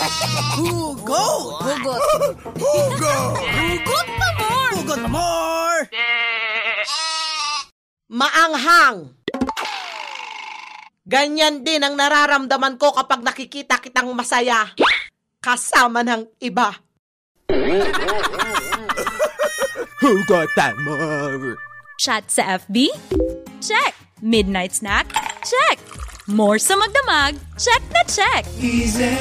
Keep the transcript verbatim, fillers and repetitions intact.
Hugot! Hugot. Hugot! Hugot pa more! Hugot pa more! Maanghang. Ganyan din ang nararamdaman ko kapag nakikita kitang masaya kasama ng iba. Hugot pa more! Chat sa F B? Check! Midnight snack? Check! More sa magdamag? Check na check! Easy!